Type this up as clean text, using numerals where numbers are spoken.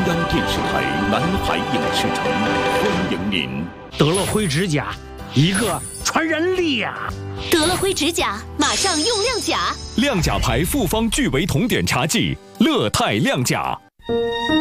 央电视台南海影视城欢迎您。 得了灰指甲，一个传染力呀！ 得了灰指甲，马上用亮甲。 亮甲牌复方聚维酮碘茶剂，乐泰亮甲。